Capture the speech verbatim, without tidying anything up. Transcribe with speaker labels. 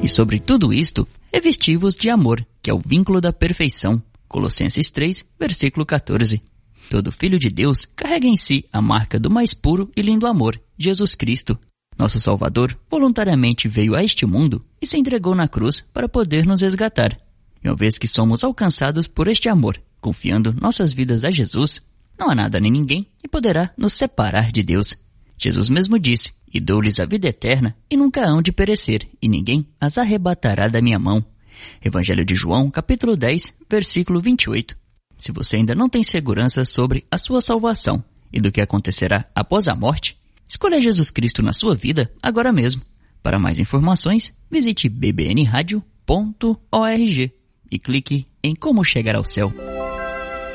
Speaker 1: E sobre tudo isto, revesti-vos de amor, que é o vínculo da perfeição. Colossenses três, versículo quatorze. Todo filho de Deus carrega em si a marca do mais puro e lindo amor, Jesus Cristo. Nosso Salvador voluntariamente veio a este mundo e se entregou na cruz para poder nos resgatar. E uma vez que somos alcançados por este amor, confiando nossas vidas a Jesus, não há nada nem ninguém que poderá nos separar de Deus. Jesus mesmo disse, e dou-lhes a vida eterna, e nunca hão de perecer, e ninguém as arrebatará da minha mão. Evangelho de João, capítulo dez, versículo vinte e oito. Se você ainda não tem segurança sobre a sua salvação e do que acontecerá após a morte, escolha Jesus Cristo na sua vida agora mesmo. Para mais informações, visite b b n radio ponto org e clique em Como Chegar ao Céu.